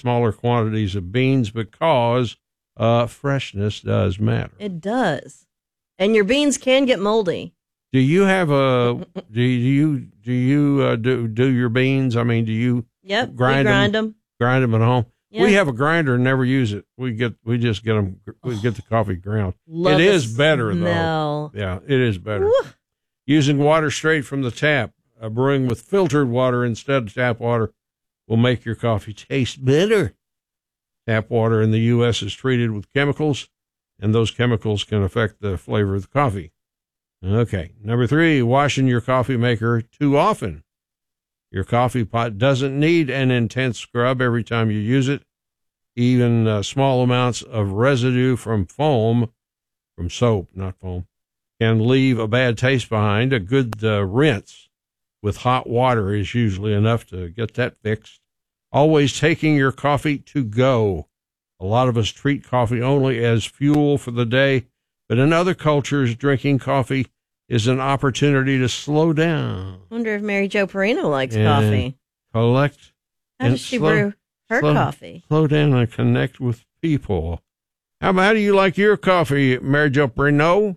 smaller quantities of beans because freshness does matter. It does. And your beans can get moldy. Do you have a do you do your beans? I mean, do you grind them? Grind them at home. Yep. We have a grinder and never use it. We just get them. We get the coffee ground. It is better though. Yeah, it is better. Woo. Using water straight from the tap, brewing with filtered water instead of tap water will make your coffee taste better. Tap water in the U.S. is treated with chemicals, and those chemicals can affect the flavor of the coffee. Okay, number 3, washing your coffee maker too often. Your coffee pot doesn't need an intense scrub every time you use it. Even small amounts of residue from soap, not foam, can leave a bad taste behind. A good rinse with hot water is usually enough to get that fixed. Always taking your coffee to go. A lot of us treat coffee only as fuel for the day, but in other cultures, drinking coffee is an opportunity to slow down. I wonder if Mary Jo Perino likes coffee. How does she brew her coffee? Slow down and connect with people. How do you like your coffee, Mary Jo Perino?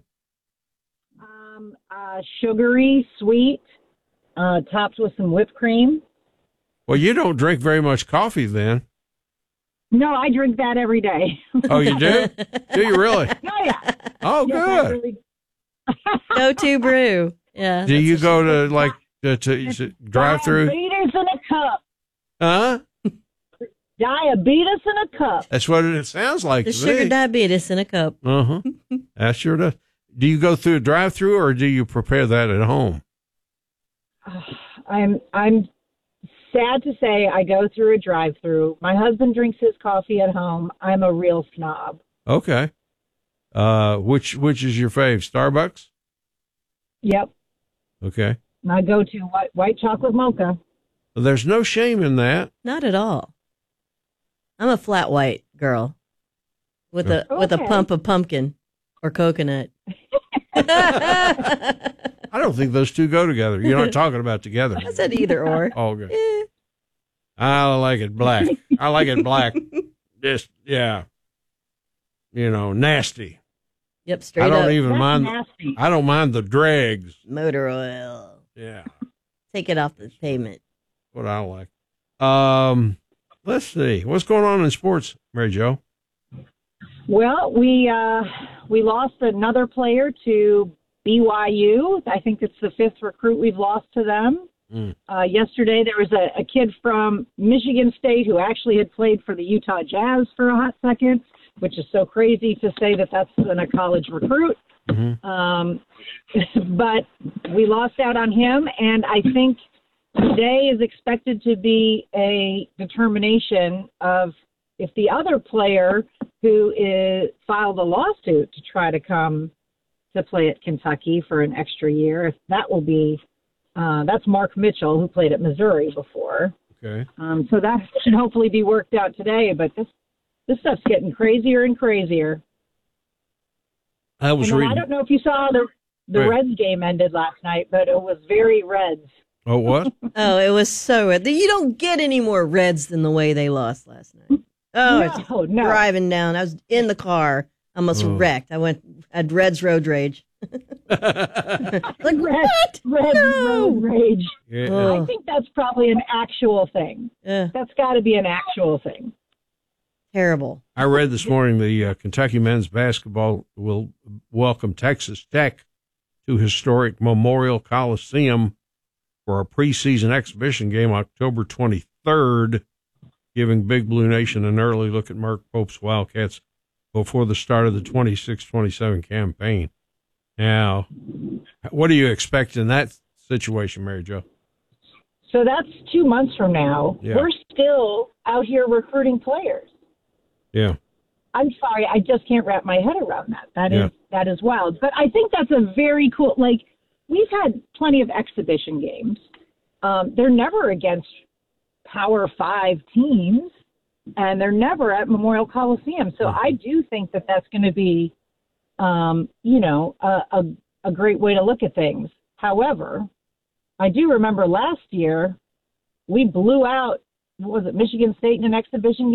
Sugary, sweet, topped with some whipped cream. Well, you don't drink very much coffee then. No, I drink that every day. Oh, you do? Do you really? Oh, yeah. Oh, yes, good. Go-to brew. Yeah. Do you go to like to drive through? Diabetes in a cup. Huh? Diabetes in a cup. That's what it sounds like. The sugar diabetes in a cup. Uh-huh. That sure does. Do you go through a drive-through or do you prepare that at home? I'm sad to say I go through a drive-through. My husband drinks his coffee at home. I'm a real snob. Okay. Which is your fave? Starbucks? Yep. Okay. And I go to white chocolate mocha. Well, there's no shame in that. Not at all. I'm a flat white girl with a pump of pumpkin or coconut. I don't think those two go together. You're not talking about together. I said either or. Oh, good. I like it black. I like it black. Just, yeah. Nasty. Yep, straight up. I don't even mind. Nasty. I don't mind the dregs. Motor oil. Yeah. Take it off the pavement. What I like. Let's see. What's going on in sports, Mary Jo? Well, we lost another player to BYU. I think it's the 5th recruit we've lost to them. Yesterday, there was a kid from Michigan State who actually had played for the Utah Jazz for a hot second, which is so crazy to say that that's in a college recruit. Mm-hmm. But we lost out on him, and I think today is expected to be a determination of if the other player who filed a lawsuit to try to come to play at Kentucky for an extra year, if that will be, that's Mark Mitchell, who played at Missouri before. Okay. So that should hopefully be worked out today, but this stuff's getting crazier and crazier. I don't know if you saw the right. Reds game ended last night, but it was very Reds. Oh, what? Oh, it was so red. You don't get any more Reds than the way they lost last night. Oh, no. Driving down. I was in the car, almost wrecked. I had Reds road rage. Like, what? Reds road rage. Yeah. I think that's probably an actual thing. Yeah. That's got to be an actual thing. Terrible. I read this morning the Kentucky men's basketball will welcome Texas Tech to historic Memorial Coliseum for a preseason exhibition game October 23rd, giving Big Blue Nation an early look at Mark Pope's Wildcats before the start of the 26-27 campaign. Now, what do you expect in that situation, Mary Jo? So that's 2 months from now. Yeah. We're still out here recruiting players. Yeah. I'm sorry, I just can't wrap my head around that. That is wild. But I think that's a very cool, like, we've had plenty of exhibition games. They're never against Power 5 teams, and they're never at Memorial Coliseum. So I do think that that's going to be, a great way to look at things. However, I do remember last year we blew out, what was it, Michigan State in an exhibition game.